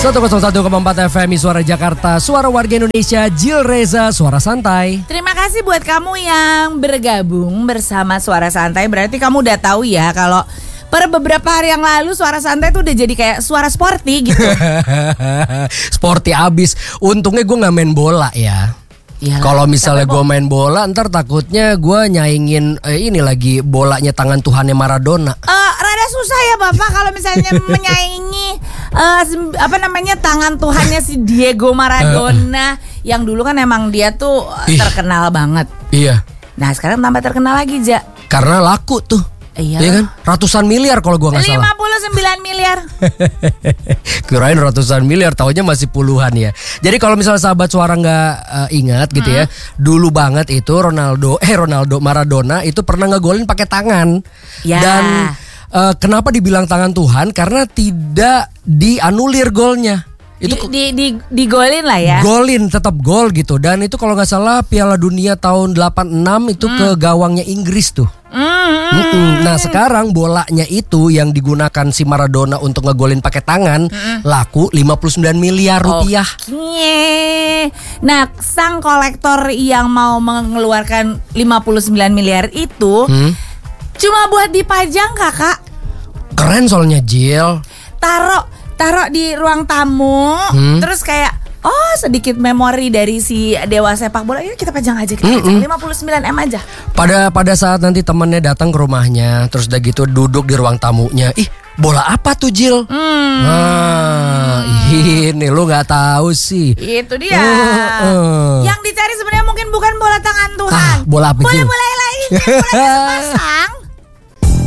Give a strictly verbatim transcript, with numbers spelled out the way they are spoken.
seratus satu koma empat F M Suara Jakarta, suara warga Indonesia. Jil Reza, Suara Santai. Terima kasih buat kamu yang bergabung bersama Suara Santai. Berarti kamu udah tahu ya kalau per beberapa hari yang lalu Suara Santai tuh udah jadi kayak suara sporty gitu. Sporty abis. Untungnya gue gak main bola ya. Kalau misalnya gue main bola, ntar takutnya gue nyaingin eh, ini lagi bolanya tangan Tuhannya Maradona. Uh, rada susah ya Bapak kalau misalnya menyaingi uh, apa namanya tangan Tuhannya si Diego Maradona, yang dulu kan emang dia tuh Ih. terkenal banget. Iya. Nah sekarang tambah terkenal lagi, Ja. Karena laku tuh. Iya ya kan? Ratusan miliar kalau gue nggak salah. lima puluh sembilan miliar. Kirain ratusan miliar, taunya masih puluhan ya. Jadi kalau misalnya sahabat suara nggak uh, ingat gitu hmm. ya, dulu banget itu Ronaldo, eh Ronaldo Maradona itu pernah ngegolin pakai tangan. Ya. Dan uh, kenapa dibilang tangan Tuhan? Karena tidak dianulir golnya. Itu di, di, di, digolin lah ya. Golin, tetap gol gitu. Dan itu kalau nggak salah Piala Dunia tahun delapan enam itu hmm. ke gawangnya Inggris tuh. Mm-hmm. Nah sekarang bolanya itu yang digunakan si Maradona untuk ngegolin pakai tangan mm-hmm. laku lima puluh sembilan miliar rupiah. Okay. Nah sang kolektor yang mau mengeluarkan lima puluh sembilan miliar itu hmm? cuma buat dipajang kakak. Keren soalnya Jill. Taruh taruh di ruang tamu hmm? terus kayak oh sedikit memori dari si dewa sepak bola ini kita pajang aja, kita pajang lima puluh sembilan M aja. Pada pada saat nanti temannya datang ke rumahnya, terus udah gitu duduk di ruang tamunya, ih bola apa tuh Jill? Hmm. Nah, ini lu nggak tahu sih. Itu dia. Uh, uh. Yang dicari sebenarnya mungkin bukan bola tangan Tuhan. Ah, bola apa Jill? Bola-bola lainnya, bola sepasang.